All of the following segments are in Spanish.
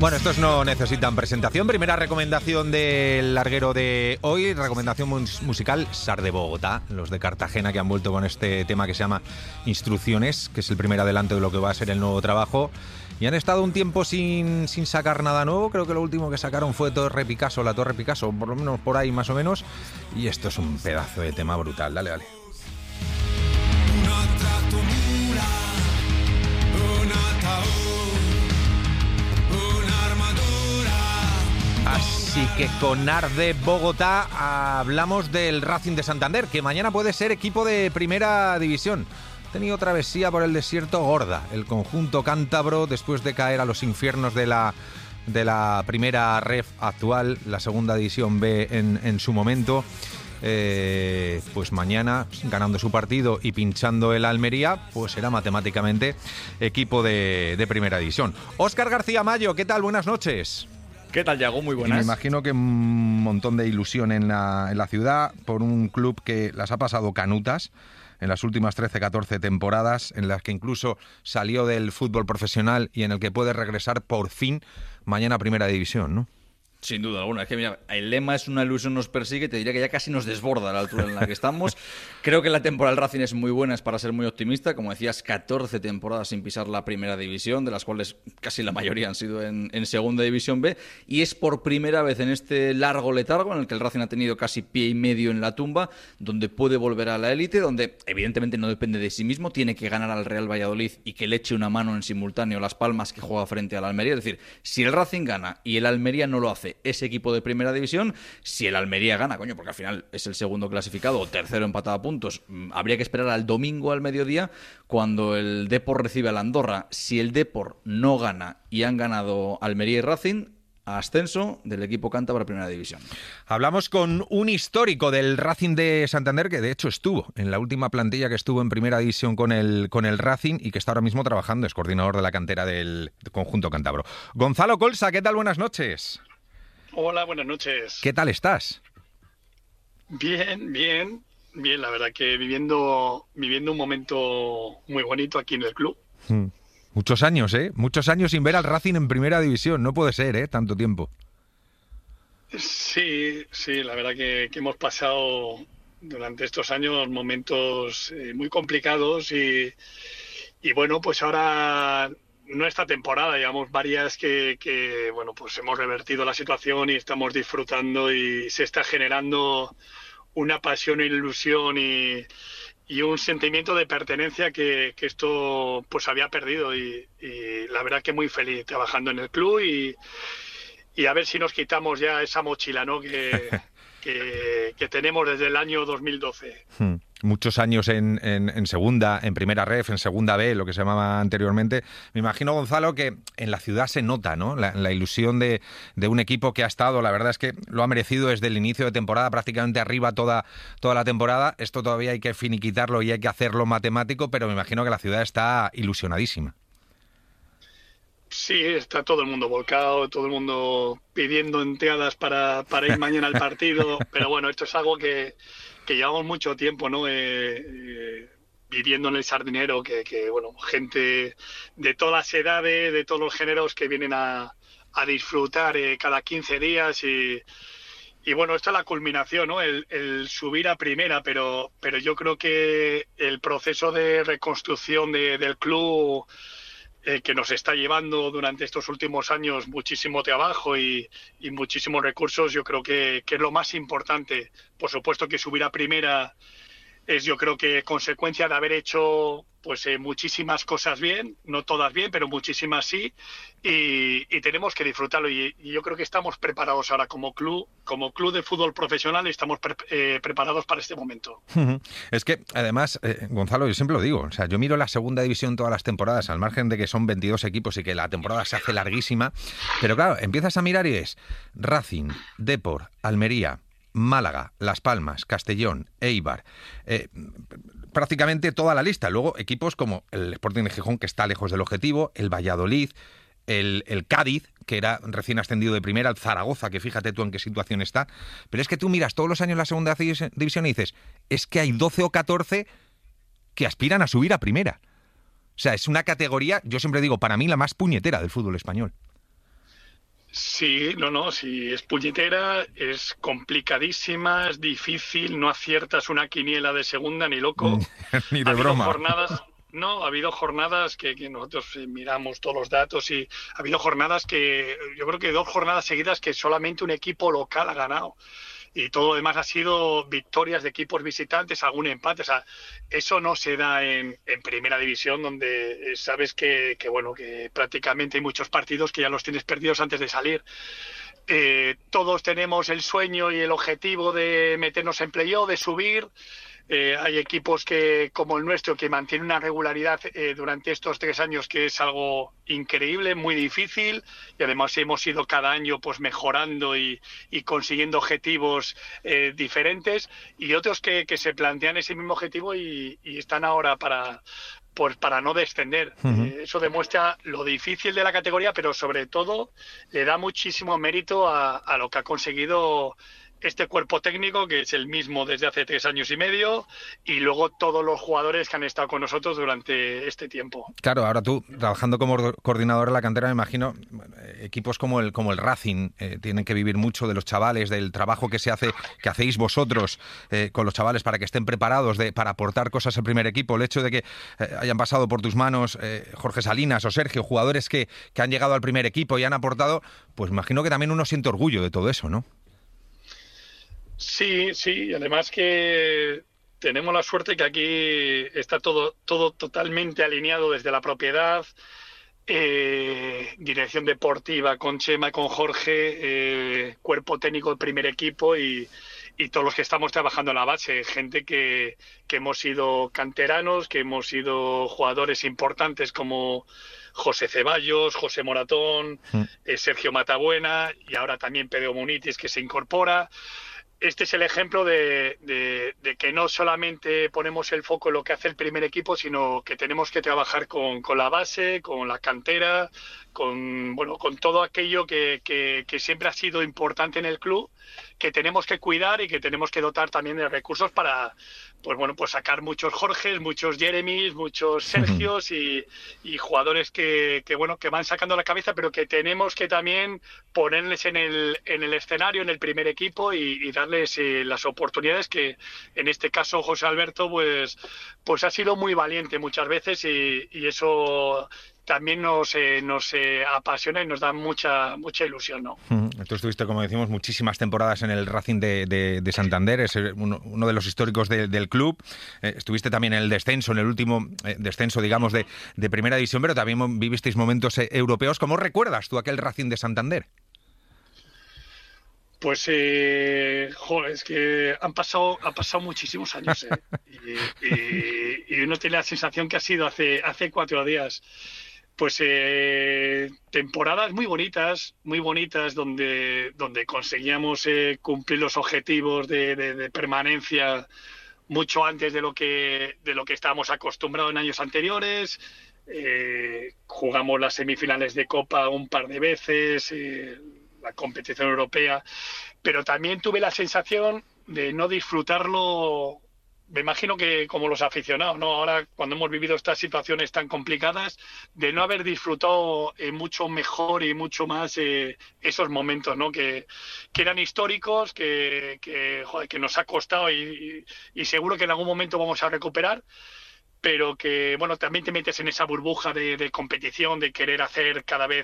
Bueno, estos no necesitan presentación. Primera recomendación del larguero de hoy, recomendación musical, SAR de Bogotá, los de Cartagena que han vuelto con este tema que se llama Instrucciones, que es el primer adelanto de lo que va a ser el nuevo trabajo. Y han estado un tiempo sin sacar nada nuevo. Creo que lo último que sacaron fue Torre Picasso, la Torre Picasso, por lo menos por ahí más o menos. Y esto es un pedazo de tema brutal. Dale, dale. Así que con AR de Bogotá hablamos del Racing de Santander, que mañana puede ser equipo de primera división. Ha tenido travesía por el desierto gorda, el conjunto cántabro, después de caer a los infiernos de la primera ref actual, la segunda división B en su momento. Pues mañana, ganando su partido y pinchando el Almería, pues será matemáticamente equipo de primera división. Óscar García Mayo, ¿qué tal? Buenas noches. ¿Qué tal, Yago? Muy Y buenas. me imagino que un montón de ilusión en la ciudad por un club que las ha pasado canutas en las últimas 13-14 temporadas, en las que incluso salió del fútbol profesional y en el que puede regresar por fin mañana a primera división, ¿no? Sin duda alguna. Es que mira, el lema es una ilusión nos persigue, te diría que ya casi nos desborda a la altura en la que estamos. Creo que la temporada del Racing es muy buena, es para ser muy optimista. Como decías, 14 temporadas sin pisar la primera división, de las cuales casi la mayoría han sido en segunda división B. Y es por primera vez en este largo letargo en el que el Racing ha tenido casi pie y medio en la tumba, donde puede volver a la élite, donde evidentemente no depende de sí mismo, tiene que ganar al Real Valladolid y que le eche una mano en simultáneo Las Palmas, que juega frente al Almería. Es decir, si el Racing gana y el Almería no lo hace, ese equipo de primera división. Si el Almería gana, coño, porque al final es el segundo clasificado o tercero empatado a puntos, habría que esperar al domingo al mediodía cuando el Depor recibe al Andorra. Si el Depor no gana y han ganado Almería y Racing, ascenso del equipo cántabro a primera división. Hablamos con un histórico del Racing de Santander, que de hecho estuvo en la última plantilla que estuvo en primera división con el Racing y que está ahora mismo trabajando, es coordinador de la cantera del conjunto cántabro. Gonzalo Colsa, ¿qué tal? Buenas noches. Hola, buenas noches. ¿Qué tal estás? Bien, la verdad que viviendo un momento muy bonito aquí en el club. Muchos años, ¿eh? Muchos años sin ver al Racing en primera división. No puede ser, ¿eh? Tanto tiempo. Sí, la verdad que hemos pasado durante estos años momentos muy complicados y bueno, pues ahora... No esta temporada, llevamos varias que bueno, pues hemos revertido la situación y estamos disfrutando y se está generando una pasión e ilusión y un sentimiento de pertenencia que esto pues había perdido y la verdad que muy feliz trabajando en el club y a ver si nos quitamos ya esa mochila, ¿no? que tenemos desde el año 2012. Muchos años en segunda, en primera ref, en segunda B, lo que se llamaba anteriormente. Me imagino, Gonzalo, que en la ciudad se nota, ¿no? La ilusión de un equipo que ha estado, la verdad es que lo ha merecido desde el inicio de temporada, prácticamente arriba toda la temporada. Esto todavía hay que finiquitarlo y hay que hacerlo matemático, pero me imagino que la ciudad está ilusionadísima. Sí, está todo el mundo volcado, todo el mundo pidiendo entradas para ir mañana al partido, pero bueno, esto es algo que llevamos mucho tiempo, ¿no? Viviendo en el Sardinero, que bueno, gente de todas las edades, de todos los géneros que vienen a disfrutar cada 15 días y bueno, esta es la culminación, ¿no? El subir a primera, pero yo creo que el proceso de reconstrucción del club que nos está llevando durante estos últimos años muchísimo trabajo y muchísimos recursos, yo creo que es lo más importante. Por supuesto que subir a primera es, yo creo que consecuencia de haber hecho pues muchísimas cosas bien, no todas bien, pero muchísimas sí, y tenemos que disfrutarlo y yo creo que estamos preparados ahora como club de fútbol profesional, estamos preparados para este momento. Es que además, Gonzalo, yo siempre lo digo, o sea, yo miro la segunda división todas las temporadas, al margen de que son 22 equipos y que la temporada se hace larguísima, pero claro, empiezas a mirar y es Racing, Depor, Almería, Málaga, Las Palmas, Castellón, Eibar, prácticamente toda la lista. Luego equipos como el Sporting de Gijón, que está lejos del objetivo, el Valladolid, el Cádiz, que era recién ascendido de primera, el Zaragoza, que fíjate tú en qué situación está. Pero es que tú miras todos los años la segunda división y dices, es que hay 12 o 14 que aspiran a subir a primera. O sea, es una categoría, yo siempre digo, para mí la más puñetera del fútbol español. Sí, sí, es puñetera, es complicadísima, es difícil, no aciertas una quiniela de segunda ni loco. Ni Ha de habido broma. jornadas, no, ha habido jornadas que nosotros miramos todos los datos y ha habido jornadas que, yo creo que 2 jornadas seguidas que solamente un equipo local ha ganado. Y todo lo demás ha sido victorias de equipos visitantes, algún empate. O sea, eso no se da en primera división, donde sabes bueno, que prácticamente hay muchos partidos que ya los tienes perdidos antes de salir. Todos tenemos el sueño y el objetivo de meternos en playoff, de subir. Hay equipos como el nuestro, que mantienen una regularidad durante estos 3 años que es algo increíble, muy difícil, y además hemos ido cada año pues mejorando y consiguiendo objetivos diferentes, y otros que se plantean ese mismo objetivo y están ahora para no descender. Eso demuestra lo difícil de la categoría, pero sobre todo le da muchísimo mérito a lo que ha conseguido este cuerpo técnico, que es el mismo desde hace 3 años y medio, y luego todos los jugadores que han estado con nosotros durante este tiempo. Claro, ahora tú, trabajando como coordinador en la cantera, me imagino, equipos como el Racing tienen que vivir mucho de los chavales, del trabajo que hacéis vosotros con los chavales para que estén preparados para aportar cosas al primer equipo. El hecho de que hayan pasado por tus manos Jorge Salinas o Sergio, jugadores que han llegado al primer equipo y han aportado, pues me imagino que también uno siente orgullo de todo eso, ¿no? Sí, y además que tenemos la suerte que aquí está todo totalmente alineado desde la propiedad, dirección deportiva con Chema, con Jorge, cuerpo técnico del primer equipo y todos los que estamos trabajando en la base, gente que hemos sido canteranos, que hemos sido jugadores importantes como José Ceballos, José Moratón, Sergio Matabuena y ahora también Pedro Munitis, que se incorpora. Este es el ejemplo de que no solamente ponemos el foco en lo que hace el primer equipo, sino que tenemos que trabajar con la base, con la cantera, con todo aquello que siempre ha sido importante en el club, que tenemos que cuidar y que tenemos que dotar también de recursos para pues sacar muchos Jorges, muchos Jeremys, muchos Sergios y jugadores que van sacando la cabeza, pero que tenemos que también ponerles en el escenario, en el primer equipo y darles las oportunidades, que en este caso José Alberto pues ha sido muy valiente muchas veces y eso también nos apasiona y nos da mucha ilusión, ¿no? Tú estuviste, como decimos, muchísimas temporadas en el Racing de Santander, es uno de los históricos del club. Estuviste también en el descenso, en el último descenso, digamos, de primera división, pero también vivisteis momentos europeos. ¿Cómo recuerdas tú aquel Racing de Santander? Pues, es que han pasado muchísimos años, y uno tiene la sensación que ha sido hace 4 días. Pues temporadas muy bonitas donde conseguíamos cumplir los objetivos de permanencia mucho antes de lo que estábamos acostumbrados en años anteriores. Jugamos las semifinales de Copa un par de veces, la competición europea, pero también tuve la sensación de no disfrutarlo. Me imagino que como los aficionados, ¿no? Ahora, cuando hemos vivido estas situaciones tan complicadas, de no haber disfrutado mucho mejor y mucho más esos momentos, ¿no? Que eran históricos, que nos ha costado y seguro que en algún momento vamos a recuperar, pero que, bueno, también te metes en esa burbuja de competición, de querer hacer cada vez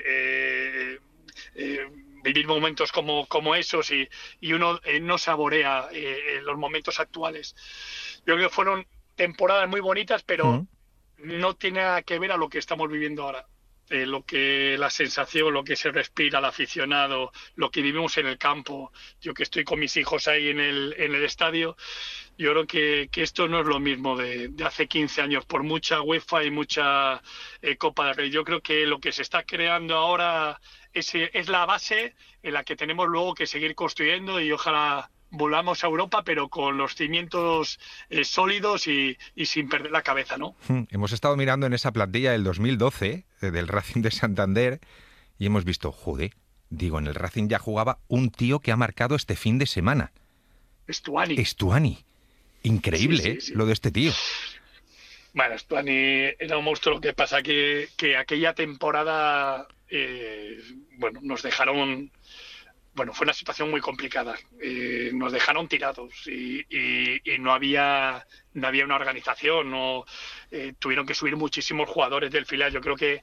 vivir momentos como esos y uno no saborea los momentos actuales. Yo creo que fueron temporadas muy bonitas, pero no tiene nada que ver a lo que estamos viviendo ahora. La sensación, lo que se respira al aficionado, lo que vivimos en el campo. Yo que estoy con mis hijos ahí en el estadio, yo creo que esto no es lo mismo de hace 15 años, por mucha UEFA y mucha Copa del Rey. Yo creo que lo que se está creando ahora es la base en la que tenemos luego que seguir construyendo y ojalá volvamos a Europa, pero con los cimientos sólidos y sin perder la cabeza, ¿no? Hemos estado mirando en esa plantilla del 2012 del Racing de Santander y hemos visto, en el Racing ya jugaba un tío que ha marcado este fin de semana. Estuani. Increíble, sí, sí. Lo de este tío. Bueno, Stuani era un monstruo. Lo que pasa que aquella temporada, bueno, nos dejaron... Bueno, fue una situación muy complicada. Nos dejaron tirados y no había una organización. No, tuvieron que subir muchísimos jugadores del filial. Yo creo que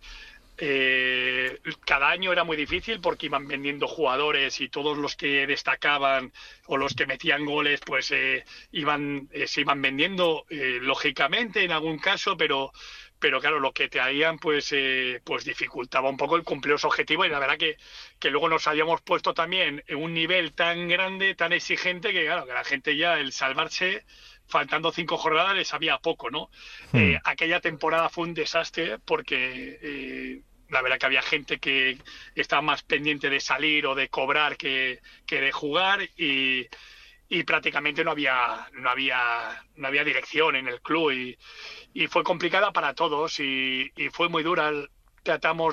cada año era muy difícil porque iban vendiendo jugadores y todos los que destacaban o los que metían goles pues se iban vendiendo, lógicamente en algún caso, pero claro, lo que te harían pues dificultaba un poco el cumplir los objetivos. Y la verdad que luego nos habíamos puesto también en un nivel tan grande, tan exigente, que claro, que la gente ya, el salvarse faltando 5 jornadas, les sabía poco, ¿no? Aquella temporada fue un desastre porque la verdad que había gente que estaba más pendiente de salir o de cobrar que de jugar, y prácticamente no había dirección en el club, y fue complicada para todos y fue muy dura. Tratamos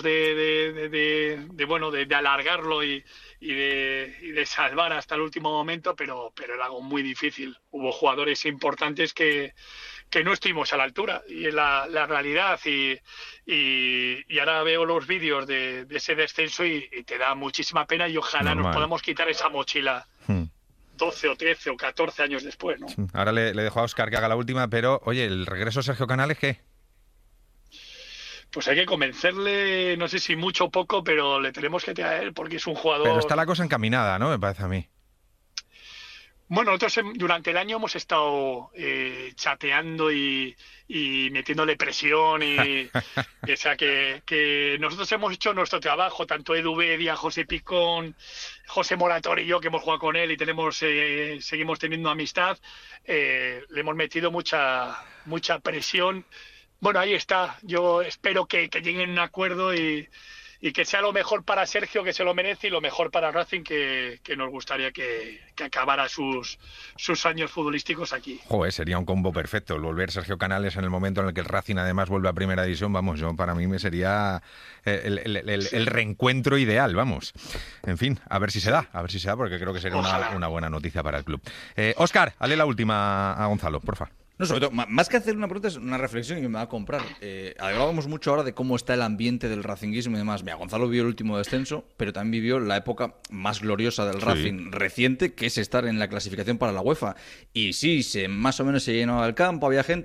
de alargarlo y de salvar hasta el último momento, pero era algo muy difícil. Hubo jugadores importantes que no estuvimos a la altura, y es la realidad, y ahora veo los vídeos de ese descenso y te da muchísima pena, y ojalá nos podamos quitar esa mochila 12 o 13 o 14 años después, ¿no? Ahora le dejo a Óscar que haga la última, pero oye, ¿el regreso de Sergio Canales qué? Pues hay que convencerle, no sé si mucho o poco, pero le tenemos que traer porque es un jugador... Pero está la cosa encaminada, ¿no? Me parece a mí. Bueno, nosotros durante el año hemos estado chateando y metiéndole presión, o sea que nosotros hemos hecho nuestro trabajo, tanto Edu Bedia, José Picón, José Morator y yo, que hemos jugado con él y seguimos teniendo amistad. Le hemos metido mucha presión. Bueno, ahí está. Yo espero que lleguen a un acuerdo y que sea lo mejor para Sergio, que se lo merece, y lo mejor para Racing, que nos gustaría que acabara sus años futbolísticos aquí. Joder, sería un combo perfecto. El volver Sergio Canales en el momento en el que el Racing además vuelve a Primera División, vamos, para mí me sería el reencuentro ideal, vamos. En fin, a ver si se da, porque creo que sería una buena noticia para el club. Óscar, hazle la última a Gonzalo, porfa. No, sobre todo, más que hacer una pregunta, es una reflexión que me va a comprar. Hablábamos mucho ahora de cómo está el ambiente del racinguismo y demás. Mira, Gonzalo vivió el último descenso, pero también vivió la época más gloriosa del Racing reciente, que es estar en la clasificación para la UEFA. Y sí, más o menos se llenaba el campo, había gente.